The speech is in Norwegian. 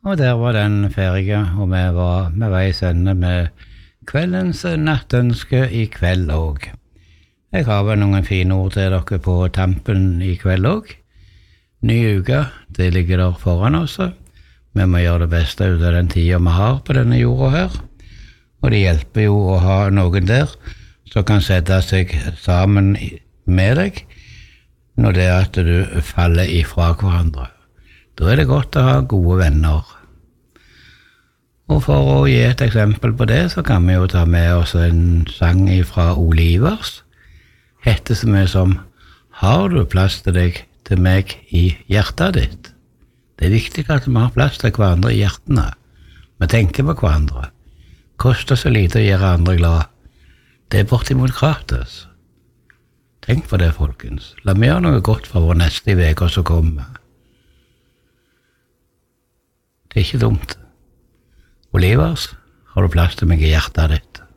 Og der var den ferdig, og vi var med veis ende med kveldens nattønske i kveld også. Jeg har vel noen fine ord til dere på tampen i kveld også. Ny uke, det ligger der foran oss. Vi må gjøre det beste ut av den tiden vi har på denne jorda her. Og det hjelper jo å ha noen der som kan sette seg sammen med deg når det er at du faller ifra hverandre. Da er det godt å ha gode venner. Og for å gi et eksempel på det, så kan vi jo ta med oss en sang fra Olivers. Hette så mye som «Har du plass til deg til meg i hjertet ditt?» Det er viktig at vi har plass til hverandre i hjertene. Vi tenker på hverandre. Koster så lite å gjøre andre glad. Det er bortimot gratis. Tenk på det, folkens. La meg gjøre noe godt for vår neste uke som kommer. Det er ikke dumt. Olivers, har du plass til meg i hjertet ditt?